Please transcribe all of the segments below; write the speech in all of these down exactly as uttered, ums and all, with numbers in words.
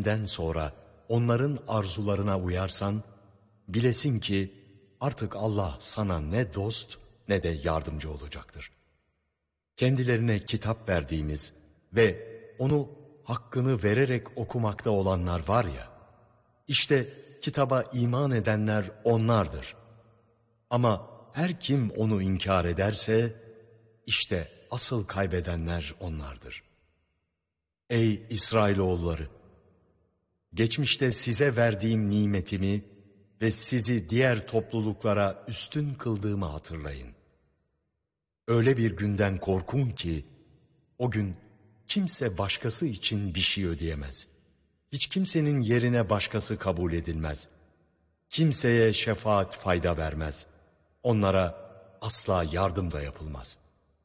verdiğimden sonra onların arzularına uyarsan, bilesin ki artık Allah sana ne dost ne de yardımcı olacaktır. Kendilerine kitap verdiğimiz ve onu hakkını vererek okumakta olanlar var ya, işte kitaba iman edenler onlardır. Ama her kim onu inkar ederse, işte asıl kaybedenler onlardır. Ey İsrailoğulları! Geçmişte size verdiğim nimetimi ve sizi diğer topluluklara üstün kıldığımı hatırlayın. Öyle bir günden korkun ki, o gün kimse başkası için bir şey ödeyemez. Hiç kimsenin yerine başkası kabul edilmez. Kimseye şefaat fayda vermez. Onlara asla yardım da yapılmaz.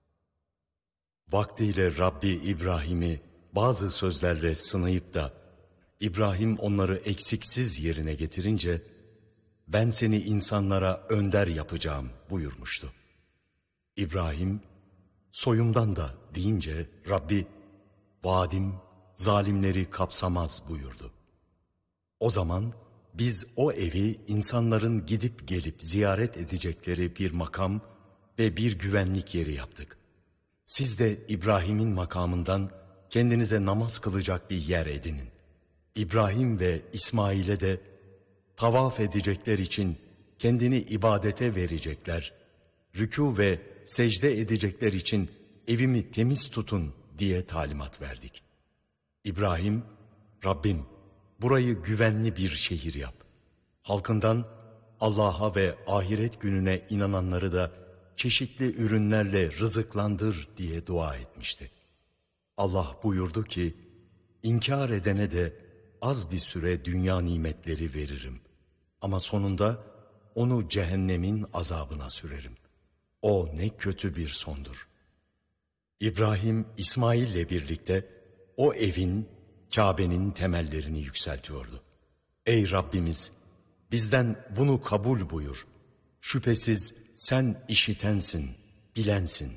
Vaktiyle Rabbi İbrahim'i bazı sözlerle sınayıp da, İbrahim onları eksiksiz yerine getirince, ben seni insanlara önder yapacağım buyurmuştu. İbrahim, soyumdan da deyince Rabbi, vaadim zalimleri kapsamaz buyurdu. O zaman biz o evi insanların gidip gelip ziyaret edecekleri bir makam ve bir güvenlik yeri yaptık. Siz de İbrahim'in makamından kendinize namaz kılacak bir yer edinin. İbrahim ve İsmail'e de tavaf edecekler için kendini ibadete verecekler, rükû ve secde edecekler için evimi temiz tutun diye talimat verdik. İbrahim, Rabbim burayı güvenli bir şehir yap. Halkından Allah'a ve ahiret gününe inananları da çeşitli ürünlerle rızıklandır diye dua etmişti. Allah buyurdu ki, inkar edene de az bir süre dünya nimetleri veririm. Ama sonunda onu cehennemin azabına sürerim. O ne kötü bir sondur. İbrahim, İsmail'le birlikte o evin, Kabe'nin temellerini yükseltiyordu. Ey Rabbimiz! Bizden bunu kabul buyur. Şüphesiz sen işitensin, bilensin.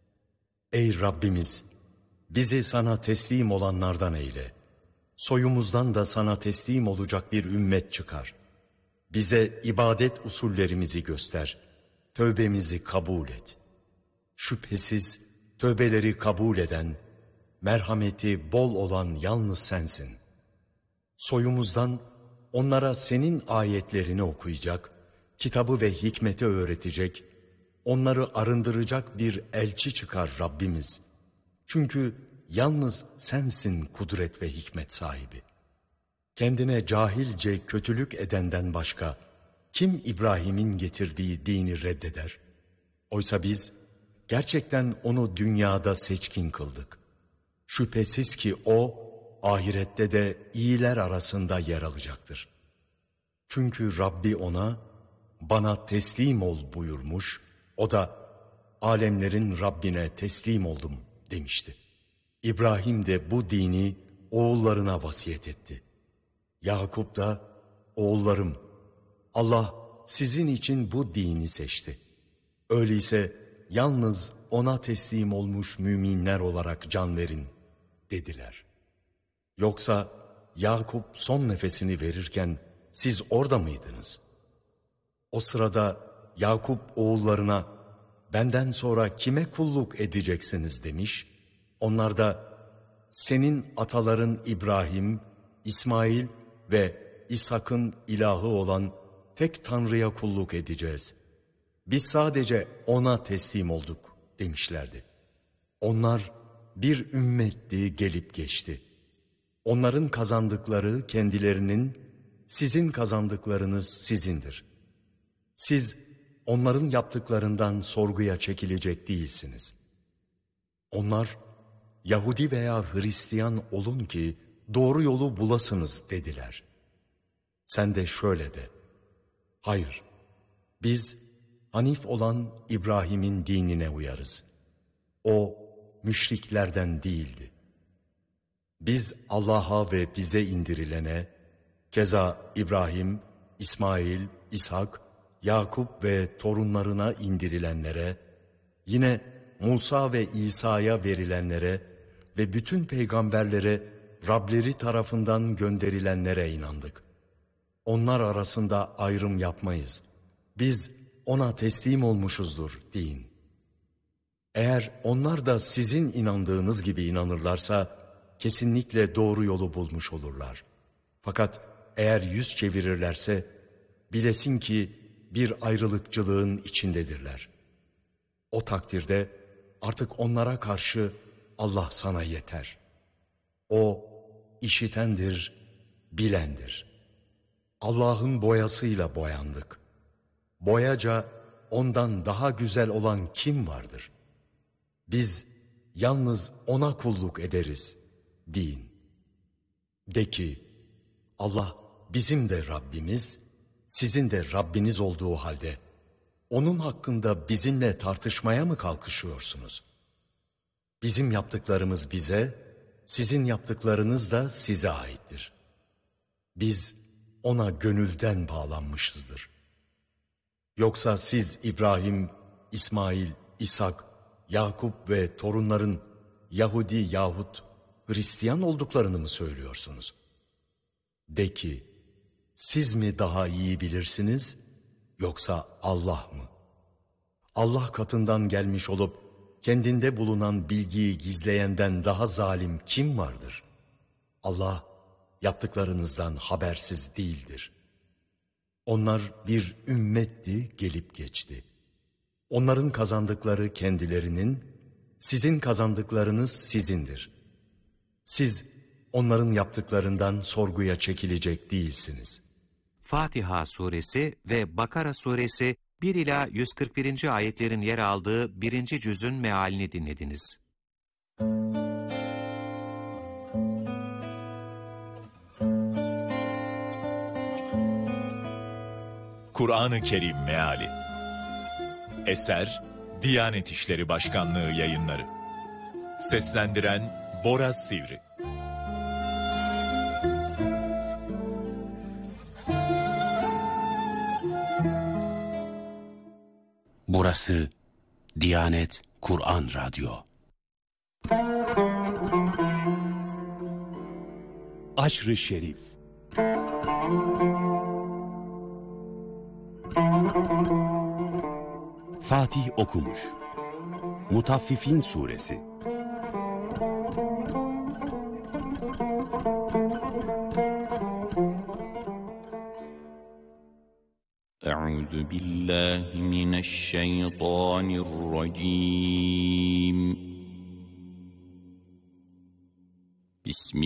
Ey Rabbimiz! Bizi sana teslim olanlardan eyle. Soyumuzdan da sana teslim olacak bir ümmet çıkar. Bize ibadet usullerimizi göster. Tövbemizi kabul et. Şüphesiz tövbeleri kabul eden, merhameti bol olan yalnız sensin. Soyumuzdan onlara senin ayetlerini okuyacak, kitabı ve hikmeti öğretecek, onları arındıracak bir elçi çıkar Rabbimiz. Çünkü yalnız sensin kudret ve hikmet sahibi. Kendine cahilce kötülük edenden başka kim İbrahim'in getirdiği dini reddeder? Oysa biz gerçekten onu dünyada seçkin kıldık. Şüphesiz ki o ahirette de iyiler arasında yer alacaktır. Çünkü Rabbi ona, bana teslim ol buyurmuş, o da alemlerin Rabbine teslim oldum demişti. İbrahim de bu dini oğullarına vasiyet etti. Yakup da, oğullarım, Allah sizin için bu dini seçti. Öyleyse yalnız ona teslim olmuş müminler olarak can verin dediler. Yoksa Yakup son nefesini verirken siz orada mıydınız? O sırada Yakup oğullarına, benden sonra kime kulluk edeceksiniz demiş. Onlar da, senin ataların İbrahim, İsmail ve İshak'ın ilahı olan tek Tanrı'ya kulluk edeceğiz. Biz sadece ona teslim olduk demişlerdi. Onlar bir ümmetti, gelip geçti. Onların kazandıkları kendilerinin, sizin kazandıklarınız sizindir. Siz onların yaptıklarından sorguya çekilecek değilsiniz. Onlar, Yahudi veya Hristiyan olun ki doğru yolu bulasınız dediler. Sen de şöyle de, hayır, biz Hanif olan İbrahim'in dinine uyarız. O müşriklerden değildi. Biz Allah'a ve bize indirilene, keza İbrahim, İsmail, İshak, Yakup ve torunlarına indirilenlere, yine Musa ve İsa'ya verilenlere ve bütün peygamberlere Rableri tarafından gönderilenlere inandık. Onlar arasında ayrım yapmayız. Biz ona teslim olmuşuzdur deyin. Eğer onlar da sizin inandığınız gibi inanırlarsa kesinlikle doğru yolu bulmuş olurlar. Fakat eğer yüz çevirirlerse bilesin ki bir ayrılıkçılığın içindedirler. O takdirde artık onlara karşı Allah sana yeter. O işitendir, bilendir. Allah'ın boyasıyla boyandık. Boyaca ondan daha güzel olan kim vardır? Biz yalnız ona kulluk ederiz deyin. De ki Allah bizim de Rabbimiz, sizin de Rabbiniz olduğu halde onun hakkında bizimle tartışmaya mı kalkışıyorsunuz? Bizim yaptıklarımız bize, sizin yaptıklarınız da size aittir. Biz ona gönülden bağlanmışızdır. Yoksa siz İbrahim, İsmail, İshak, Yakup ve torunların Yahudi yahut Hristiyan olduklarını mı söylüyorsunuz? De ki, siz mi daha iyi bilirsiniz, yoksa Allah mı? Allah katından gelmiş olup, kendinde bulunan bilgiyi gizleyenden daha zalim kim vardır? Allah, yaptıklarınızdan habersiz değildir. Onlar bir ümmetti, gelip geçti. Onların kazandıkları kendilerinin, sizin kazandıklarınız sizindir. Siz onların yaptıklarından sorguya çekilecek değilsiniz. Fatiha suresi ve Bakara suresi bir ila yüz kırk birinci ayetlerin yer aldığı birinci cüzün mealini dinlediniz. Kur'an-ı Kerim Meali. Eser Diyanet İşleri Başkanlığı Yayınları. Seslendiren Bora Sivri. Burası Diyanet Kur'an Radyo. Aşr-ı Şerif. Fatih okumuş. Mutaffifin suresi. Euzu billahi mineşşeytanirracim. Bismillahirrahmanirrahim.